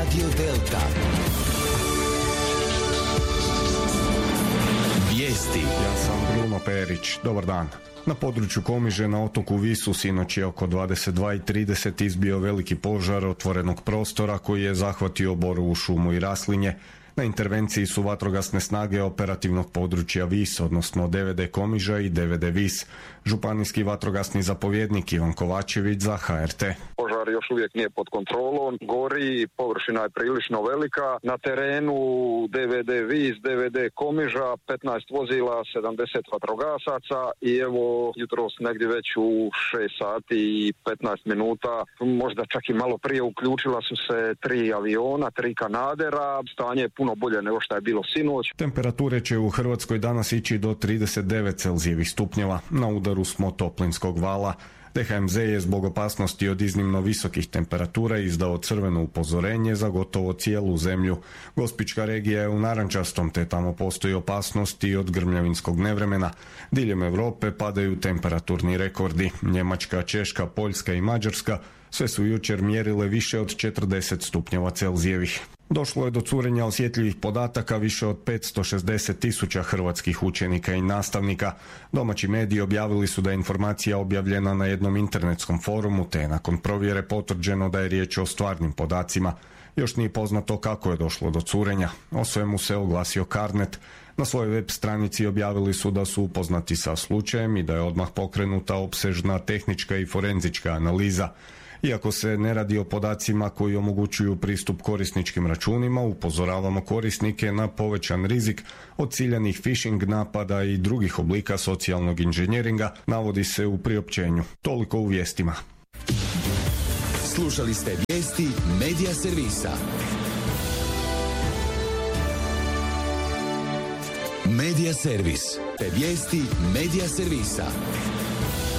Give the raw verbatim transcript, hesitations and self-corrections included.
Radio Delta. Vijesti. Ja sam Bruno Perić. Dobar dan. Na području Komiže na otoku Visu sinoć je oko dvadeset dva i trideset izbio veliki požar otvorenog prostora koji je zahvatio borovu šumu i raslinje. Na intervenciji su vatrogasne snage operativnog područja Vis, odnosno D V D Komiža i D V D Vis. Županijski vatrogasni zapovjednik Ivan Kovačević za H R T. Požar još uvijek nije pod kontrolom, gori, površina je prilično velika. Na terenu D V D Vis, D V D Komiža, petnaest vozila, sedamdeset vatrogasaca i evo jutros negdje već u šest sati i petnaest minuta, možda čak i malo prije, uključila su se tri aviona, tri kanadera. Stanje je puno bolje nego što je bilo sinoć. Temperature će u Hrvatskoj danas ići do trideset devet Celzijevih stupnjeva. Na udaru smo toplinskog vala. D H M Z je zbog opasnosti od iznimno visokih temperatura izdao crveno upozorenje za gotovo cijelu zemlju. Gospićka regija je u narančastom, te tamo postoji opasnost i od grmljavinskog nevremena. Diljem Europe padaju temperaturni rekordi. Njemačka, Češka, Poljska i Mađarska sve su jučer mjerile više od četrdeset stupnjeva Celzijevih. Došlo je do curenja osjetljivih podataka više od petsto šezdeset tisuća hrvatskih učenika i nastavnika. Domaći mediji objavili su da je informacija objavljena na jednom internetskom forumu, te je nakon provjere potvrđeno da je riječ o stvarnim podacima. Još nije poznato kako je došlo do curenja. O svemu se oglasio Carnet. Na svojoj web stranici objavili su da su upoznati sa slučajem i da je odmah pokrenuta opsežna tehnička i forenzička analiza. Iako se ne radi o podacima koji omogućuju pristup korisničkim računima, upozoravamo korisnike na povećan rizik od ciljanih phishing napada i drugih oblika socijalnog inženjeringa, navodi se u priopćenju. Toliko u vijestima. Slušali ste vijesti Medija Servisa. Medija Servis. Te vijesti Medija Servisa.